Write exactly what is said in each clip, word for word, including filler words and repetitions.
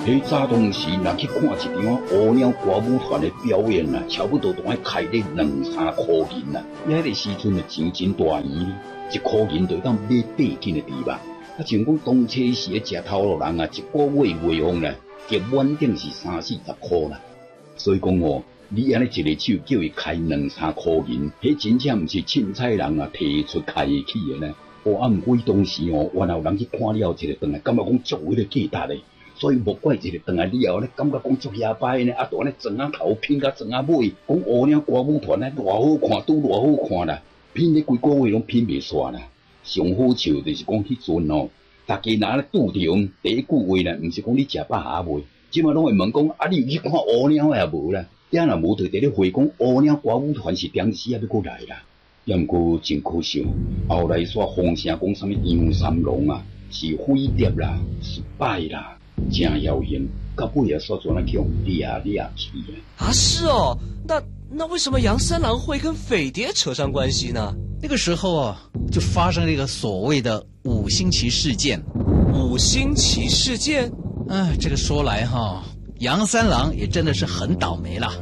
迄早当时若去看一场乌鸟歌舞团的表演啊，差不多都爱开咧两三块银啊。迄个时阵的钱真大钱，一块银就当买八斤的猪肉。啊，像讲当初时的食头路人啊，一个月月俸呢，计稳定是三四十块啦。所以讲哦，你安尼一个手叫伊开两三块银，迄真正毋是凊彩人啊提出开起的呢。哦，啊，毋过当时哦，原来有人去看了一个顿来，感觉讲足为了价值的。所以无怪一个顿来了后咧，感觉讲足遐歹呢，啊，大呢装啊头拼甲装啊尾，讲乌鸟歌舞团咧偌好看，拄偌好看啦，拼咧规个月拢拼袂煞啦。上好笑就是讲迄阵哦，大家若咧拄着第一句话咧，毋是讲你食饱还未，即马拢会问讲啊，你有去看乌鸟也无啦？遐若无就伫咧回讲乌鸟歌舞团是点时啊要过来啦。也毋过真可惜，后来煞风声讲啥物杨三郎啊是飞碟啦，失败啦。真妖艳，到尾也说做那叫掠掠去啊！是哦，那那为什么杨三郎会跟匪谍扯上关系呢？ 那个时候啊，就发生了一个所谓的五星旗事件。 五星旗事件？ 啊，这个说来哈，杨三郎也真的是很倒霉了。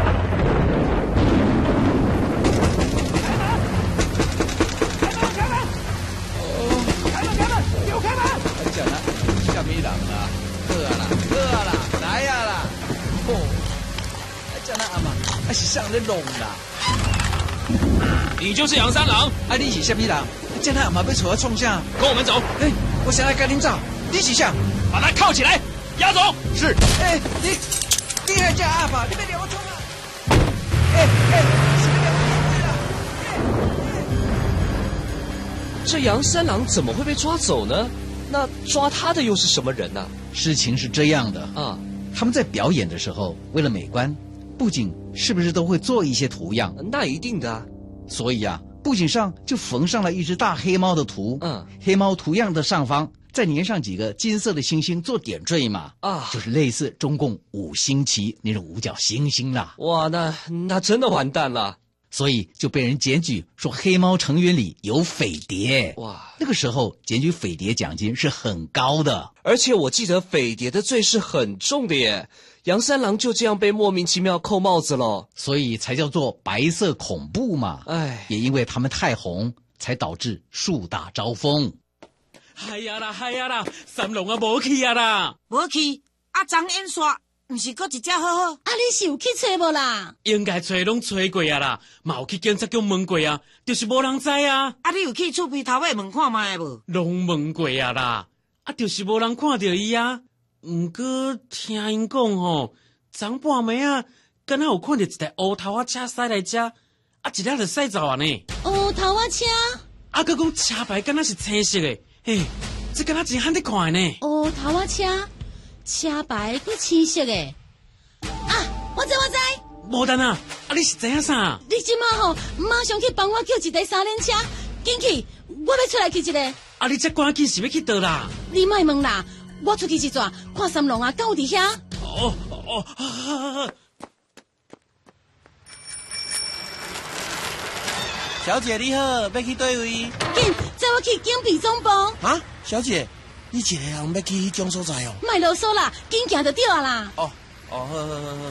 还是上咧弄啦！ 你就是杨三郎？ 啊，你是什么人？这他阿妈要找我创啥？ 跟我们走。 哎，我想来跟您走。你是啥？ 把他铐起来，押走。 是。哎，你你还叫阿爸？你别撩我冲啊！哎哎，是不是撩我这杨三郎怎么会被抓走呢？那抓他的又是什么人呢？ 事情是这样的啊，他们在表演的时候，为了美观。布景是不是都会做一些图样？ 那一定的啊。 所以啊，布景上就缝上了一只大黑猫的图。 嗯， 黑猫图样的上方再粘上几个金色的星星做点缀嘛。啊，就是类似中共五星旗那种五角星星啦。 哇，那那真的完蛋了。 所以就被人检举说黑猫成员里有匪谍。 哇， 那个时候检举匪谍奖金是很高的， 而且我记得匪谍的罪是很重的耶。杨三郎就这样被莫名其妙扣帽子了， 所以才叫做白色恐怖嘛。哎，也因为他们太红，才导致树大招风。 哎呀啦，哎呀啦，三郎啊，无去啊啦， 无去。啊，张演刷，毋是搁一只好好？ 啊，你是有去找无啦？ 应该找拢找过啊啦，嘛有去警察局问过啊，就是无人知啊。 啊，你有去厝边头尾问看卖无？ 拢问过啊啦，啊，就是无人看到伊啊。毋过听因讲吼，昨半暝啊，敢若有看到一台乌头仔车驶来遮，啊，一辆就驶走啊呢。 乌头仔车？ 啊，佮讲车牌敢若是青色的，嘿，这敢若真罕得看的呢。 乌头仔车，车牌佮青色的。啊，我知我知。 无等啊，啊，你是知影啥？ 你即马吼，马上去帮我叫一台三轮车，紧去，我要出来去一个。 啊，你这赶紧是要去倒啦？ 你莫问啦。我出去一转，看三郎啊，敢有伫遐？ 哦哦，啊啊啊、 小姐你好，要去对位？紧， 载我去警备总部。 啊，小姐，你一个人要去迄种所在哦？ 莫啰嗦啦，紧行就对啊啦。 哦哦，好好好好。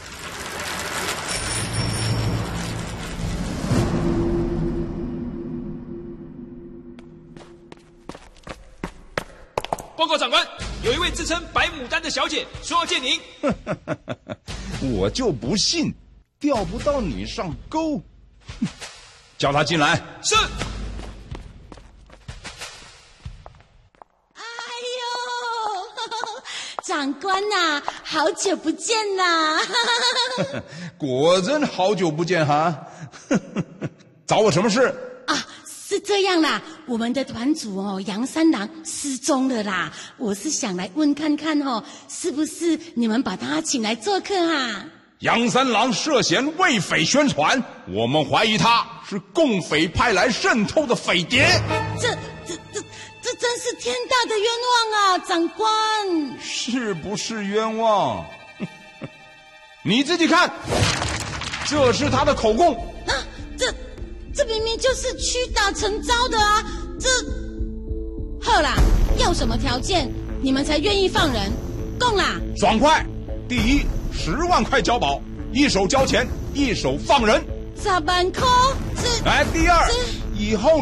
报告长官，有一位自称白牡丹的小姐说要见您。 我就不信钓不到你上钩。叫他进来。 是。 哎呦，长官呐、啊，好久不见啦！ 果真好久不见哈。找我什么事？ 啊，是这样啦，我们的团主哦，杨三郎失踪了啦。我是想来问看看哦，是不是你们把他请来做客啊？ 杨三郎涉嫌为匪宣传，我们怀疑他是共匪派来渗透的匪谍。 这这这这真是天大的冤枉啊，长官！ 是不是冤枉？你自己看，这是他的口供。 啊，这这明明就是屈打成招的啊！这，好啦，要什么条件你们才愿意放人？ 讲啦。 爽快，第一，十万块交保，一手交钱，一手放人。 十万块是。 来，第二，以后